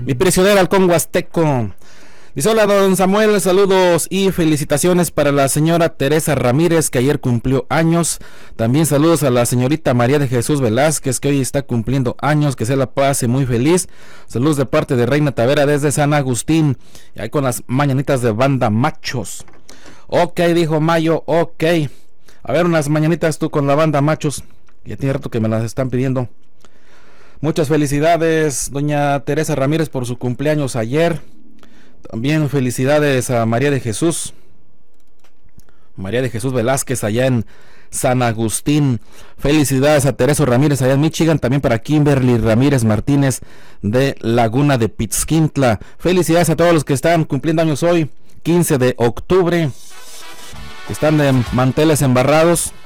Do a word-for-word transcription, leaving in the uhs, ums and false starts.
Mi prisionera halcón huasteco. Dice: hola don Samuel, saludos y felicitaciones para la señora Teresa Ramírez, que ayer cumplió años. También saludos a la señorita María de Jesús Velázquez, que hoy está cumpliendo años, que se la pase muy feliz. Saludos de parte de Reina Tavera desde San Agustín, y ahí con las mañanitas de Banda Machos. Ok, dijo Mayo, ok. A ver, unas mañanitas tú con la Banda Machos, ya tiene rato que me las están pidiendo. Muchas felicidades doña Teresa Ramírez por su cumpleaños ayer. También felicidades a María de Jesús, María de Jesús Velázquez allá en San Agustín. Felicidades a Teresa Ramírez allá en Michigan. También para Kimberly Ramírez Martínez de Laguna de Pitzquintla. Felicidades a todos los que están cumpliendo años hoy, quince de octubre. Están de manteles embarrados.